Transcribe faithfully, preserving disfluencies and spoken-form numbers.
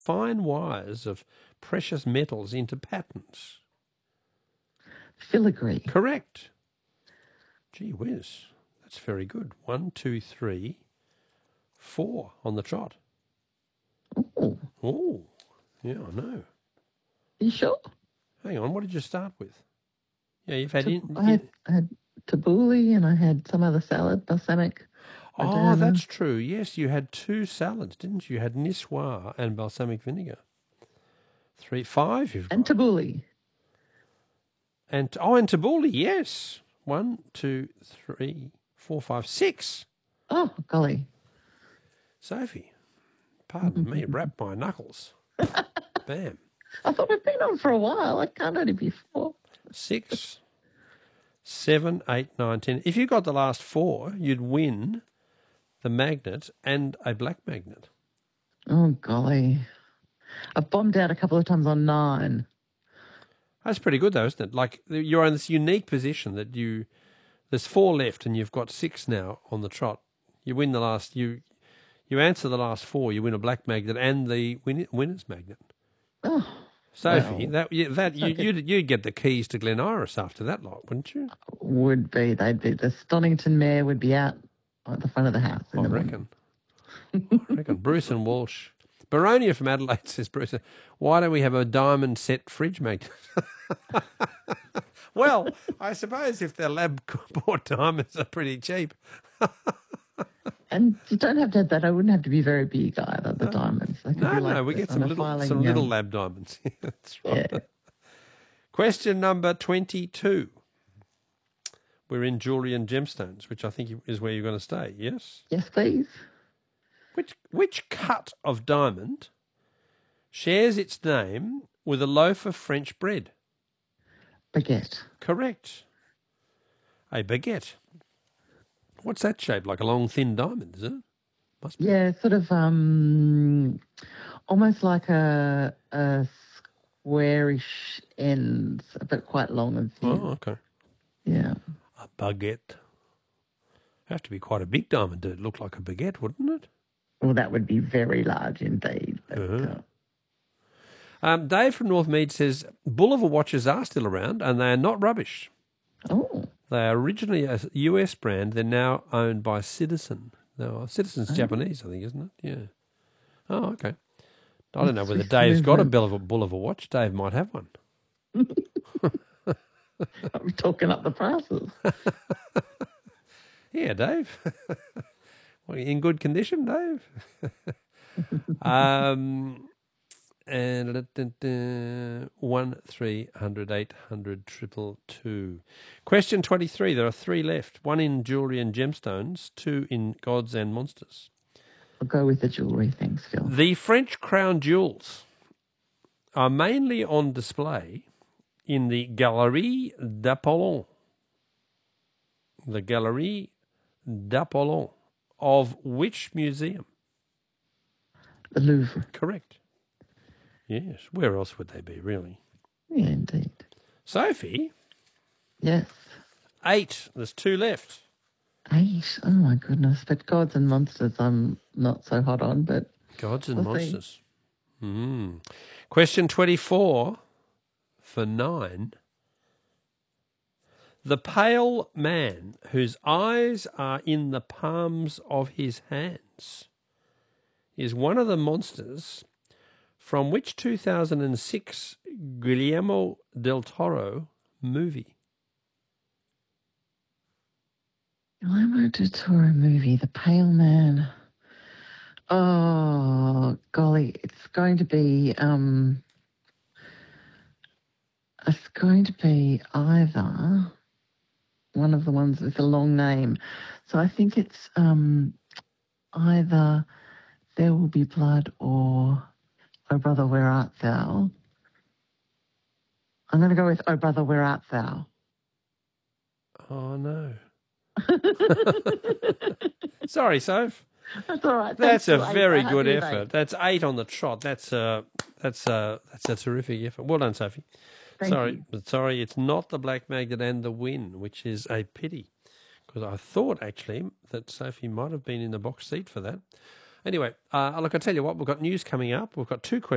fine wires of precious metals into patterns? Filigree. Correct. Gee whiz. That's very good. One, two, three, four on the trot. Oh. Oh, yeah, I know. You sure? Hang on, what did you start with? Yeah, you've had... In, I, had, I had tabbouleh and I had some other salad, balsamic. Oh, Moderna. that's true. Yes, you had two salads, didn't you? You had niçoise and balsamic vinegar. Three, five you've got. And tabbouleh. And, oh, and tabbouleh, yes. One, two, three, four, five, six. Oh, golly. Sophie, pardon me, wrap my knuckles. Bam. I thought we'd been on for a while. I can't only be four. Six, seven, eight, nine, ten. If you got the last four, you'd win the magnet and a black magnet. Oh, golly. I've bombed out a couple of times on nine. That's pretty good, though, isn't it? Like, you're in this unique position that you, there's four left and you've got six now on the trot. You win the last, you you answer the last four, you win a black magnet and the win, winner's magnet. Oh, Sophie, well, that, you, that you, you'd, you'd get the keys to Glen Iris after that lot, wouldn't you? Would be. They'd be. The Stonington mare would be out at the front of the house. In I the reckon. I reckon. Bruce and Walsh. Baronia from Adelaide says, Bruce, why don't we have a diamond set fridge magnet? Well, I suppose if they're lab bought diamonds are pretty cheap. And you don't have to have that. I wouldn't have to be very big either, the no. diamonds. They could no, be like no, we get some little, filing, some little um, lab diamonds. That's right. Yeah. Question number twenty-two. We're in jewellery and gemstones, which I think is where you're going to stay, yes? Yes, please. Which which cut of diamond shares its name with a loaf of French bread? Baguette. Correct. A baguette. What's that shape? Like a long, thin diamond, is it? Must be. Yeah, sort of um, almost like a, a squarish ends, but quite long and thin. Oh, okay. Yeah. A baguette. Have to be quite a big diamond to look like a baguette, wouldn't it? Well, that would be very large indeed. But, uh-huh. uh, um, Dave from Northmead says, Bulliver watches are still around and they are not rubbish. Oh. They are originally a U S brand. They're now owned by Citizen. No, Citizen's oh. Japanese, I think, isn't it? Yeah. Oh, okay. I don't know whether Dave's got a Bulliver, Bulliver watch. Dave might have one. Are we talking up the prices? Yeah, Dave. Well, in good condition, Dave. um, and uh, uh, one three hundred eight hundred triple two. Question twenty-three. There are three left. One in jewellery and gemstones. Two in gods and monsters. I'll go with the jewellery. Thanks, Phil. The French crown jewels are mainly on display in the Galerie d'Apollon. The Galerie d'Apollon of which museum? The Louvre. Correct. Yes. Where else would they be, really? Yeah, indeed. Sophie? Yes. Eight. There's two left. Eight? Oh, my goodness. But Gods and Monsters I'm not so hot on, but... Gods and we'll Monsters. Mm. Question twenty-four for nine. The pale man whose eyes are in the palms of his hands is one of the monsters from which two thousand six Guillermo del Toro movie? Guillermo del Toro movie, The Pale Man. Oh, golly, it's going to be... Um, it's going to be either... one of the ones with a long name. So I think it's um, either There Will Be Blood or Oh Brother, Where Art Thou? I'm going to go with Oh Brother, Where Art Thou? Oh, no. Sorry, Soph. That's all right. That's Thanks a very eight. good effort. That's eight on the trot. That's a, that's a, that's a terrific effort. Well done, Sophie. Thank sorry, you. but sorry, it's not the Black Magnet and the win, which is a pity, because I thought actually that Sophie might have been in the box seat for that. Anyway, uh, look, I tell you what, we've got news coming up. We've got two questions.